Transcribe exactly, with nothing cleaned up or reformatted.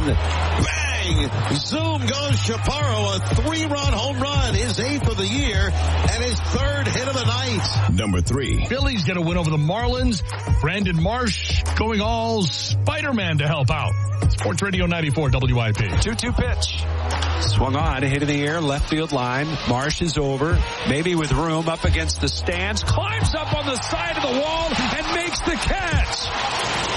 Bang! Zoom goes Chaparro, a three-run home run, his eighth of the year, and his third hit of the night. Number three. Phillies get a win over the Marlins. Brandon Marsh going all Spider-Man to help out. Sports Radio ninety-four W I P. two two pitch. Swung on, hit in the air, left field line. Marsh is over, maybe with room up against the stands. Climbs up on the side of the wall and makes the catch.